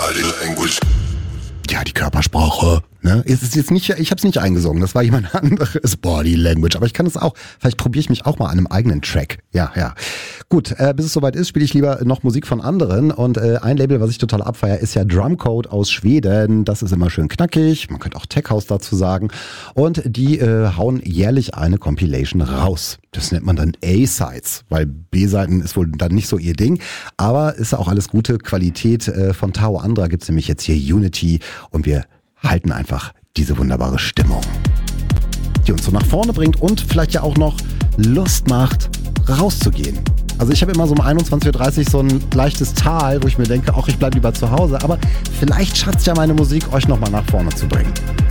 Body language. Ja, die Körpersprache. Ne? Es ist jetzt nicht, ich habe es nicht eingesungen, das war jemand anderes. Body Language, aber ich kann es auch. Vielleicht probiere ich mich auch mal an einem eigenen Track. Ja. Gut, bis es soweit ist, spiele ich lieber noch Musik von anderen. Und ein Label, was ich total abfeiere, ist ja Drumcode aus Schweden. Das ist immer schön knackig. Man könnte auch Tech House dazu sagen. Und die hauen jährlich eine Compilation raus. Das nennt man dann A-Sides, weil B-Seiten ist wohl dann nicht so ihr Ding. Aber ist ja auch alles gute Qualität. Von Tao Andra gibt's nämlich jetzt hier Unity. Und wir halten einfach diese wunderbare Stimmung, die uns so nach vorne bringt und vielleicht ja auch noch Lust macht, rauszugehen. Also ich habe immer so um 21.30 Uhr so ein leichtes Tal, wo ich mir denke, ach, ich bleibe lieber zu Hause. Aber vielleicht schafft es ja meine Musik, euch nochmal nach vorne zu bringen.